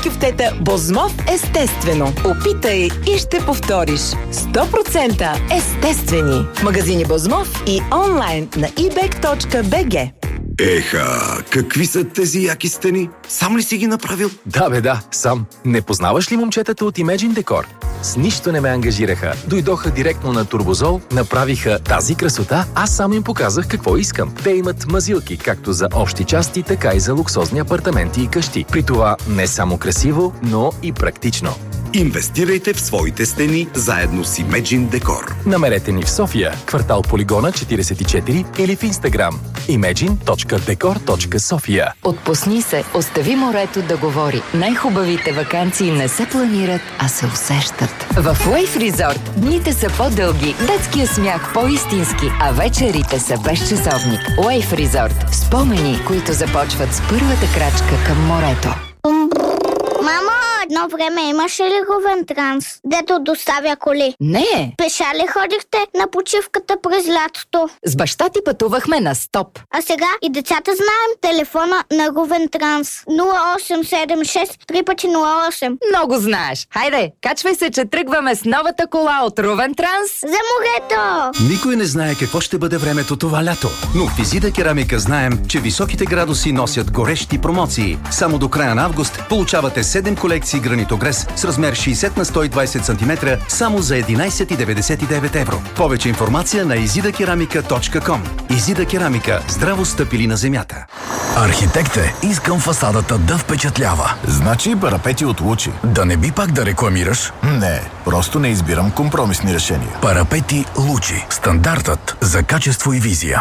кюфтета Бозмов естествено. Опитай и ще повториш. 100% естествени. В магазини Бозмов и онлайн на ebay.bg. Еха, какви са тези яки стени? Сам ли си ги направил? Да, сам. Не познаваш ли момчетата от Imagine Decor? С нищо не ме ангажираха. Дойдоха директно на Турбозол, направиха тази красота, аз само им показах какво искам. Те имат мазилки, както за общи части, така и за луксозни апартаменти и къщи. При това не само красиво, но и практично. Инвестирайте в своите стени заедно с Imagine Decor. Намерете ни в София, квартал Полигона 44 или в Инстаграм imagine.decor.sofia. Отпусни се, остави морето да говори. Най-хубавите ваканции не се планират, а се усещат. В Wave Resort дните са по-дълги, детския смях по-истински, а вечерите са безчасовник. Wave Resort. Спомени, които започват с първата крачка към морето. Мамо, едно време имаше ли Говентранс, дето доставя коли? Не! Пеша ли ходихте на почивката през лятото? С баща ти пътувахме на стоп. А сега и децата знаем телефона на Говентранс. 0876 3×08. Много знаеш. Хайде, качвай се, че тръгваме с новата кола от Ровентранс. За морето! Никой не знае какво ще бъде времето това лято. Но в Изида Керамика знаем, че високите градуси носят горещи промоции. Само до края на август получавате 7 колекции гранитогрес с размер 60 на 120 см само за 11,99 евро. Повече информация на izidakeramika.com. Изида Керамика. Здраво стъпили на земята. Архитект е, искам фасадата да впечатлява. Значи парапети от Лучи. Да не би пак да рекламираш? Не, просто не избирам компромисни решения. Парапети Лучи. Стандартът за качество и визия.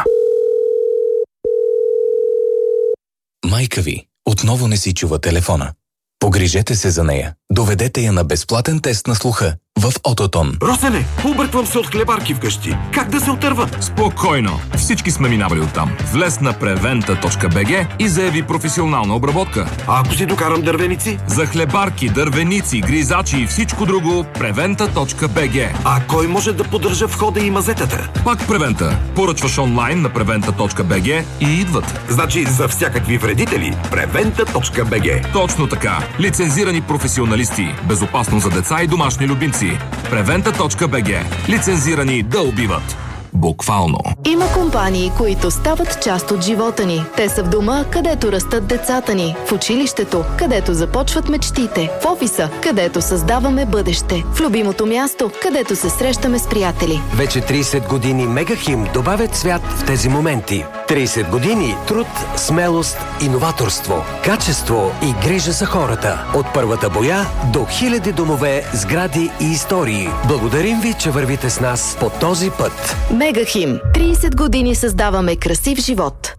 Майка ви отново не си чува телефона. Погрижете се за нея. Доведете я на безплатен тест на слуха в Ототон. Росене, обърквам се от хлебарки вкъщи. Как да се отърва? Спокойно. Всички сме минавали оттам. Влез на preventa.bg и заяви професионална обработка. А ако си докарам дървеници? За хлебарки, дървеници, гризачи и всичко друго, preventa.bg. А кой може да поддържа входа и мазетата? Пак Preventa. Поръчваш онлайн на preventa.bg и идват. Значи за всякакви вредители, preventa.bg. Точно така. Лицензирани професионалисти. Безопасно за деца и домашни любимци. Preventa.bg. Лицензирани да убиват. Буквално. Има компании, които стават част от живота ни. Те са в дома, където растат децата ни. В училището, където започват мечтите. В офиса, където създаваме бъдеще. В любимото място, където се срещаме с приятели. Вече 30 години Мегахим добавят цвят в тези моменти. 30 години труд, смелост, иноваторство, качество и грижа за хората. От първата боя до хиляди домове, сгради и истории. Благодарим ви, че вървите с нас по този път. Мегахим. 30 години създаваме красив живот.